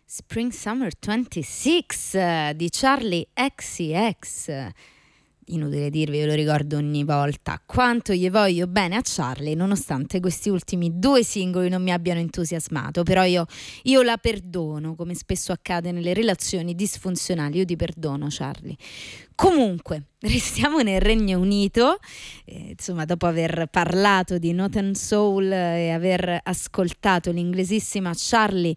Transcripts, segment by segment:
Spring Summer 26 di Charli XCX. Inutile dirvi, ve lo ricordo ogni volta, quanto gli voglio bene a Charli, nonostante questi ultimi 2 singoli non mi abbiano entusiasmato. Però io la perdono, come spesso accade nelle relazioni disfunzionali. Io ti perdono, Charli. Comunque, restiamo nel Regno Unito, insomma, dopo aver parlato di Northern Soul e aver ascoltato l'inglesissima Charli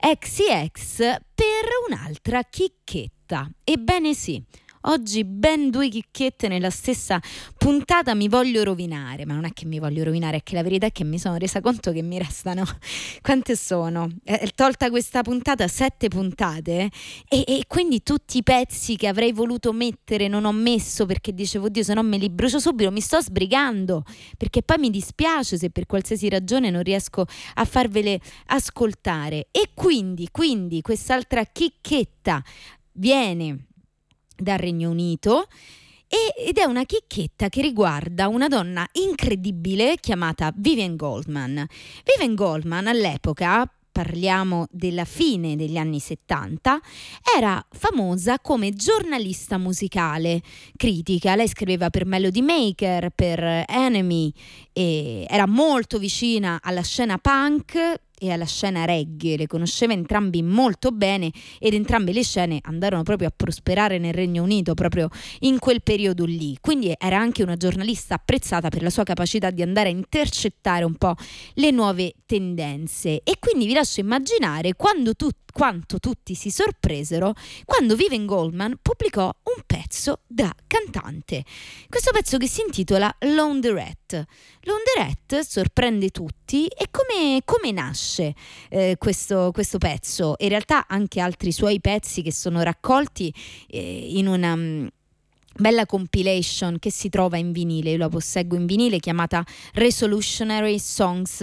XCX, per un'altra chicchetta. Ebbene sì, oggi ben 2 chicchette nella stessa puntata mi voglio rovinare, ma non è che mi voglio rovinare, è che la verità è che mi sono resa conto che mi restano, quante sono? Tolta questa puntata, 7 puntate, e quindi tutti i pezzi che avrei voluto mettere non ho messo perché dicevo, oddio, se no me li brucio subito, mi sto sbrigando, perché poi mi dispiace se per qualsiasi ragione non riesco a farvele ascoltare. E quindi quest'altra chicchetta viene dal Regno Unito ed è una chicchetta che riguarda una donna incredibile chiamata Vivian Goldman. Vivian Goldman all'epoca, parliamo della fine degli anni 70, era famosa come giornalista musicale, critica. Lei scriveva per Melody Maker, per Enemy, e era molto vicina alla scena punk e alla scena reggae, le conosceva entrambi molto bene ed entrambe le scene andarono proprio a prosperare nel Regno Unito proprio in quel periodo lì. Quindi era anche una giornalista apprezzata per la sua capacità di andare a intercettare un po' le nuove tendenze. E quindi vi lascio immaginare quanto tutti si sorpresero quando Vivian Goldman pubblicò un pezzo da cantante. Questo pezzo che si intitola Laundrette. Laundrette sorprende tutti. E come nasce questo pezzo? In realtà anche altri suoi pezzi che sono raccolti in una bella compilation che si trova in vinile, io la posseggo in vinile, chiamata Resolutionary Songs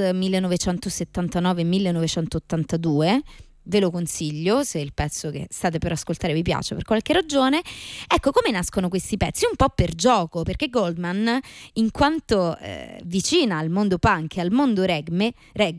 1979-1982. Ve lo consiglio se il pezzo che state per ascoltare vi piace per qualche ragione. Ecco, come nascono questi pezzi? Un po' per gioco, perché Goldman, in quanto vicina al mondo punk e al mondo rugby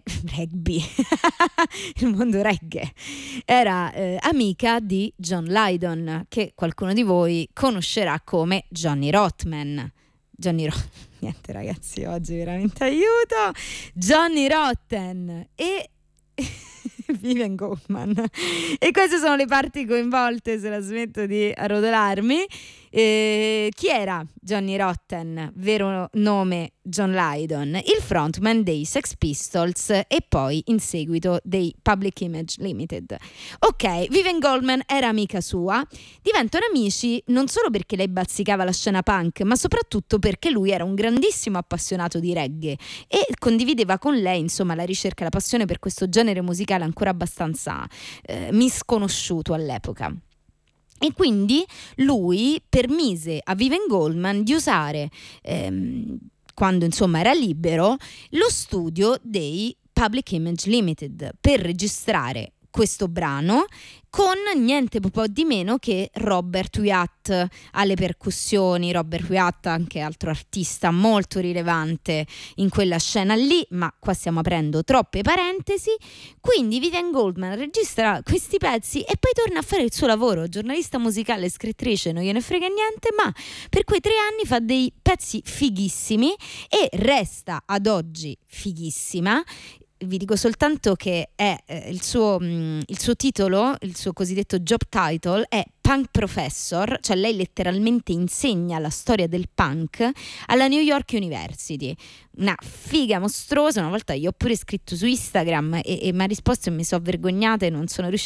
il mondo reggae, era amica di John Lydon, che qualcuno di voi conoscerà come Johnny Rotten. Niente ragazzi, oggi veramente aiuto! Johnny Rotten e Vivian Goldman. E queste sono le parti coinvolte, se la smetto di arrotolarmi. Chi era Johnny Rotten? Vero nome John Lydon, il frontman dei Sex Pistols e poi in seguito dei Public Image Limited. Ok, Vivian Goldman era amica sua, diventano amici non solo perché lei bazzicava la scena punk, ma soprattutto perché lui era un grandissimo appassionato di reggae e condivideva con lei, insomma, la ricerca e la passione per questo genere musicale ancora abbastanza misconosciuto all'epoca. E quindi lui permise a Vivian Goldman di usare, quando insomma era libero, lo studio dei Public Image Limited per registrare questo brano con niente po' di meno che Robert Wyatt alle percussioni. Robert Wyatt, anche altro artista molto rilevante in quella scena lì, ma qua stiamo aprendo troppe parentesi. Quindi Vivian Goldman registra questi pezzi e poi torna a fare il suo lavoro, giornalista musicale, scrittrice, non gliene frega niente, ma per quei 3 anni fa dei pezzi fighissimi e resta ad oggi fighissima. Vi dico soltanto che è il suo titolo, il suo cosiddetto job title è Punk Professor, cioè lei letteralmente insegna la storia del punk alla New York University. Una figa mostruosa. Una volta io ho pure scritto su Instagram e mi ha risposto e mi sono vergognata e non sono riuscita